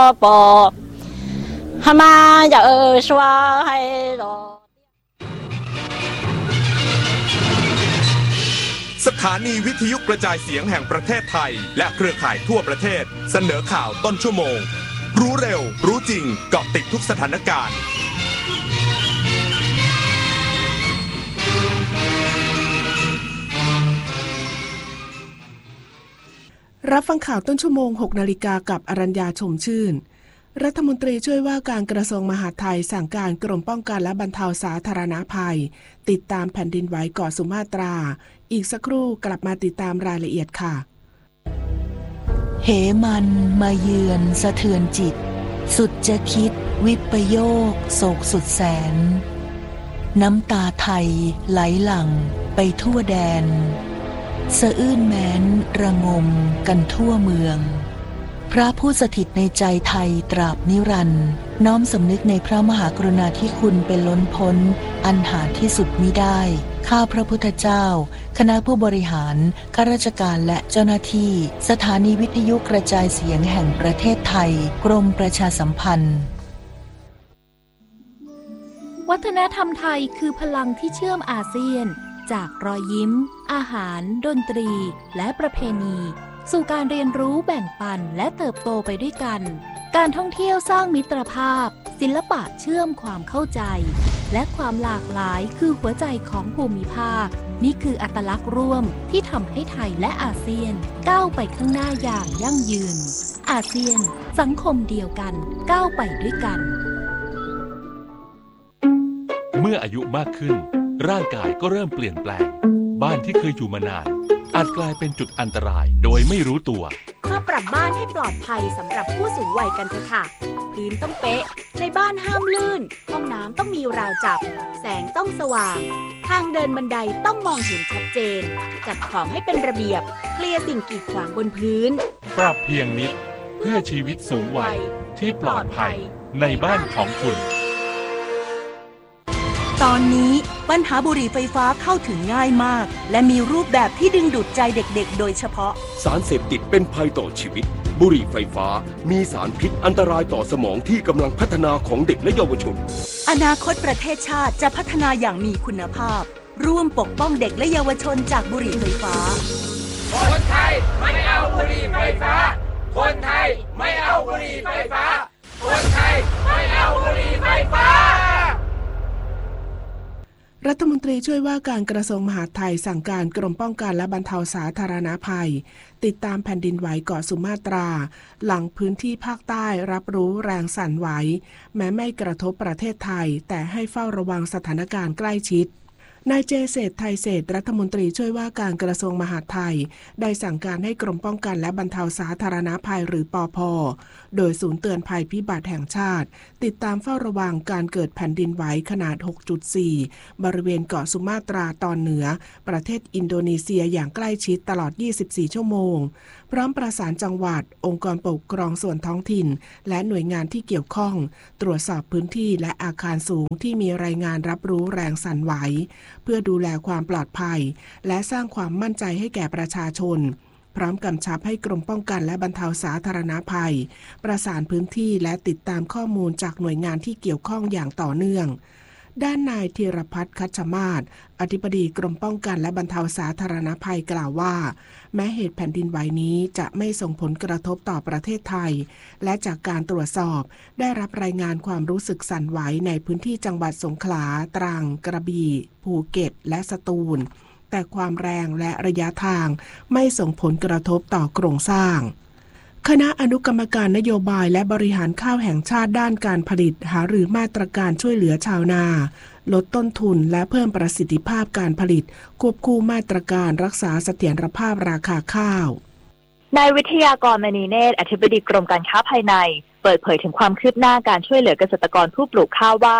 ปอฮามาอย่าชัวให้รอสถานีวิทยุกระจายเสียงแห่งประเทศไทยและเครือข่ายทั่วประเทศเสนอข่าวต้นชั่วโมงรู้เร็วรู้จริงเกาะติดทุกสถานการณ์รับฟังข่าวต้นชั่วโมง 6 นาฬิกากับอรัญญาชมชื่นรัฐมนตรีช่วยว่าการกระทรวงมหาดไทยสั่งการกรมป้องกันและบรรเทาสาธารณภัยติดตามแผ่นดินไหวเกาะสุมาตราอีกสักครู่กลับมาติดตามรายละเอียดค่ะเหมันมาเยือนสะเทือนจิตสุดจะคิดวิปโยคโศกสุดแสนน้ำตาไทยไหลหลั่งไปทั่วแดนสะอื้นแม้นระงมกันทั่วเมืองพระผู้สถิตในใจไทยตราบนิรันดร์น้อมสำนึกในพระมหากรุณาธิคุณเป็นล้นพ้นอันหาที่สุดมิได้ข้าพระพุทธเจ้าคณะผู้บริหารข้าราชการและเจ้าหน้าที่สถานีวิทยุกระจายเสียงแห่งประเทศไทยกรมประชาสัมพันธ์วัฒนธรรมไทยคือพลังที่เชื่อมอาเซียนจากรอยยิ้มอาหารดนตรีและประเพณีสู่การเรียนรู้แบ่งปันและเติบโตไปด้วยกันการท่องเที่ยวสร้างมิตรภาพศิลปะเชื่อมความเข้าใจและความหลากหลายคือหัวใจของภูมิภาคนี่คืออัตลักษณ์ร่วมที่ทำให้ไทยและอาเซียนก้าวไปข้างหน้าอย่างยั่งยืนอาเซียนสังคมเดียวกันก้าวไปด้วยกันเมื่ออายุมากขึ้นร่างกายก็เริ่มเปลี่ยนแปลงบ้านที่เคยอยู่มานานอาจกลายเป็นจุดอันตรายโดยไม่รู้ตัวมาปรับบ้านให้ปลอดภัยสำหรับผู้สูงวัยกันเถอะค่ะพื้นต้องเป๊ะในบ้านห้ามลื่นห้องน้ำต้องมีราวจับแสงต้องสว่างทางเดินบันไดต้องมองเห็นชัดเจนจัดของให้เป็นระเบียบเคลียร์สิ่งกีดขวางบนพื้นปรับเพียงนิดเพื่อชีวิตสูงวัยที่ปลอดภัยในบ้านของคุณตอนนี้ปัญหาบุหรี่ไฟฟ้าเข้าถึงง่ายมากและมีรูปแบบที่ดึงดูดใจเด็กๆโดยเฉพาะสารเสพติดเป็นภัยต่อชีวิตบุหรี่ไฟฟ้ามีสารพิษอันตรายต่อสมองที่กำลังพัฒนาของเด็กและเยาวชนอนาคตประเทศชาติจะพัฒนาอย่างมีคุณภาพร่วมปกป้องเด็กและเยาวชนจากบุหรี่ไฟฟ้าคนไทยไม่เอาบุหรี่ไฟฟ้าคนไทยไม่เอาบุหรี่ไฟฟ้าคนไทยไม่เอาบุหรี่ไฟฟ้ารัฐมนตรีช่วยว่าการกระทรวงมหาดไทยสั่งการกรมป้องกันและบรรเทาสาธารณภัยติดตามแผ่นดินไหวเกาะสุมาตราหลังพื้นที่ภาคใต้รับรู้แรงสั่นไหวแม้ไม่กระทบประเทศไทยแต่ให้เฝ้าระวังสถานการณ์ใกล้ชิดนายเจเศรษฐ์ไทยเศรษฐ์รัฐมนตรีช่วยว่าการกระทรวงมหาดไทยได้สั่งการให้กรมป้องกันและบรรเทาสาธารณภัยหรือปภ.โดยศูนย์เตือนภัยพิบัติแห่งชาติติดตามเฝ้าระวังการเกิดแผ่นดินไหวขนาด 6.4 บริเวณเกาะสุมาตราตอนเหนือประเทศอินโดนีเซียอย่างใกล้ชิดตลอด 24 ชั่วโมงพร้อมประสานจังหวัดองค์กรปกครองส่วนท้องถิ่นและหน่วยงานที่เกี่ยวข้องตรวจสอบพื้นที่และอาคารสูงที่มีรายงานรับรู้แรงสั่นไหวเพื่อดูแลความปลอดภัยและสร้างความมั่นใจให้แก่ประชาชนพร้อมกำชับให้กรมป้องกันและบรรเทาสาธารณภัยประสานพื้นที่และติดตามข้อมูลจากหน่วยงานที่เกี่ยวข้องอย่างต่อเนื่องด้านนายธีรพัฒน์คัชมาศอธิบดีกรมป้องกันและบรรเทาสาธารณภัยกล่าวว่าแม้เหตุแผ่นดินไหวนี้จะไม่ส่งผลกระทบต่อประเทศไทยและจากการตรวจสอบได้รับรายงานความรู้สึกสั่นไหวในพื้นที่จังหวัดสงขลาตรังกระบี่ภูเก็ตและสตูลแต่ความแรงและระยะทางไม่ส่งผลกระทบต่อโครงสร้างคณะอนุกรรมการนโยบายและบริหารข้าวแห่งชาติด้านการผลิตหารือมาตรการช่วยเหลือชาวนาลดต้นทุนและเพิ่มประสิทธิภาพการผลิตควบคู่มาตรการรักษาเสถียรภาพราคาข้าวนายวิทยากรมณีเนตรอธิบดีกรมการค้าภายในเปิดเผยถึงความคืบหน้าการช่วยเหลือเกษตรกรผู้ปลูกข้าวว่า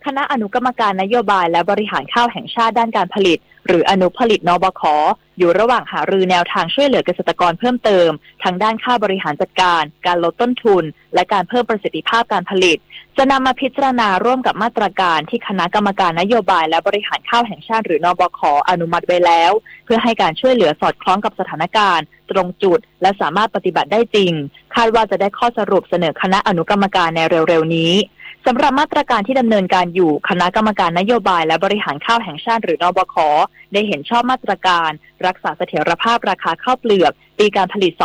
คณะอนุกรรมการนโยบายและบริหารข้าวแห่งชาติด้านการผลิตหรืออนุผลิตนบข.อยู่ระหว่างหารือแนวทางช่วยเหลือเกษตรกรเพิ่มเติมทั้งด้านค่าบริหารจัดการการลดต้นทุนและการเพิ่มประสิทธิภาพการผลิตจะนำมาพิจารณาร่วมกับมาตรการที่คณะกรรมการนโยบายและบริหารข้าวแห่งชาติหรือนบข.อนุมัติไว้แล้วเพื่อให้การช่วยเหลือสอดคล้องกับสถานการณ์ตรงจุดและสามารถปฏิบัติได้จริงคาดว่าจะได้ข้อสรุปเสนอคณะอนุกรรมการในเร็วๆนี้สำหรับมาตรการที่ดำเนินการอยู่คณะกรรมการนโยบายและบริหารข้าวแห่งชาติหรือนบข.ได้เห็นชอบมาตรการรักษาเสถียรภาพราคาข้าวเปลือกปีการผลิต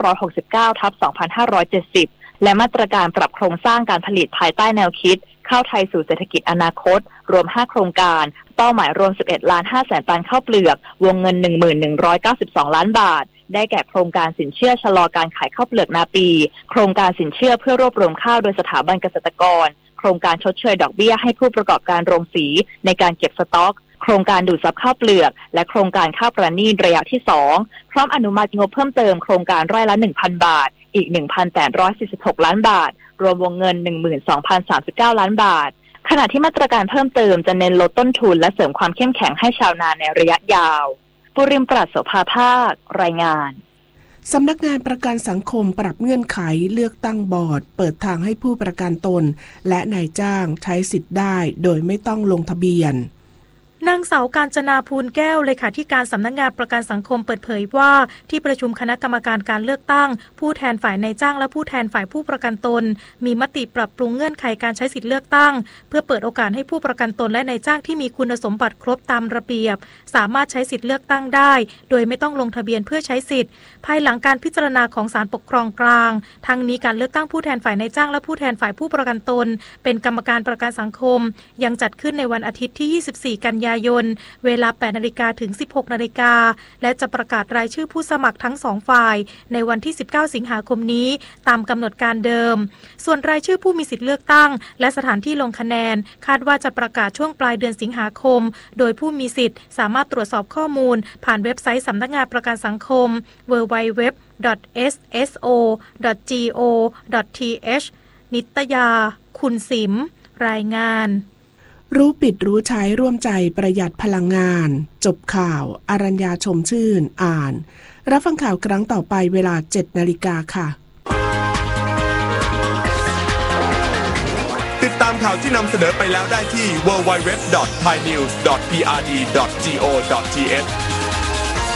2569/2570 และมาตรการปรับโครงสร้างการผลิตภายใต้แนวคิดข้าวไทยสู่เศรษฐกิจอนาคตรวม5โครงการเป้าหมายรวม 11,500,000 ตันข้าวเปลือกวงเงิน 11,192 ล้านบาทได้แก่โครงการสินเชื่อชะลอการขายข้าวเปลือกนาปีโครงการสินเชื่อเพื่อรวบรวมข้าวโดยสถาบันเกษตรกรโครงการชดเชยดอกเบี้ยให้ผู้ประกอบการโรงสีในการเก็บสต็อกโครงการดูดซับข้าวเปลือกและโครงการข้าวประณีตระยะที่2พร้อมอนุมัติงบเพิ่มเติมโครงการไร่ละ 1,000 บาทอีก 1,846 ล้านบาทรวมวงเงิน 12,039 ล้านบาทขณะที่มาตรการเพิ่มเติมจะเน้นลดต้นทุนและเสริมความเข้มแข็งให้ชาวนาในระยะยาวปุริมปราศโสภาภาครายงานสำนักงานประกันสังคมปรับเงื่อนไขเลือกตั้งบอร์ดเปิดทางให้ผู้ประกันตนและนายจ้างใช้สิทธิ์ได้โดยไม่ต้องลงทะเบียนนางสาวกาญจนาภูลแก้วเลขาธิการสำนักงานประกันสังคมเปิดเผยว่าที่ประชุมคณะกรรมการการเลือกตั้งผู้แทนฝ่ายนายจ้างและผู้แทนฝ่ายผู้ประกันตนมีมติปรับปรุงเงื่อนไขการใช้สิทธิเลือกตั้งเพื่อเปิดโอกาสให้ผู้ประกันตนและนายจ้างที่มีคุณสมบัติครบตามระเบียบสามารถใช้สิทธิเลือกตั้งได้โดยไม่ต้องลงทะเบียนเพื่อใช้สิทธิ์ภายหลังการพิจารณาของศาลปกครองกลางทั้งนี้การเลือกตั้งผู้แทนฝ่ายนายจ้างและผู้แทนฝ่ายผู้ประกันตนเป็นกรรมการประกันสังคมยังจัดขึ้นในวันอาทิตย์ที่24กันยายนเวลา 8 นาฬิกาถึง 16 นาฬิกาและจะประกาศรายชื่อผู้สมัครทั้ง2ฝ่ายในวันที่19สิงหาคมนี้ตามกำหนดการเดิมส่วนรายชื่อผู้มีสิทธิเลือกตั้งและสถานที่ลงคะแนนคาดว่าจะประกาศช่วงปลายเดือนสิงหาคมโดยผู้มีสิทธิ์สามารถตรวจสอบข้อมูลผ่านเว็บไซต์สำนักงานประกันสังคม www.sso.go.th นิตยาคุณสิมรายงานรู้ปิดรู้ใช้ร่วมใจประหยัดพลังงานจบข่าวอรัญญาชมชื่นอ่านรับฟังข่าวครั้งต่อไปเวลา 7 นาฬิกาค่ะติดตามข่าวที่นำเสนอไปแล้วได้ที่ www.thainews.prd.go.th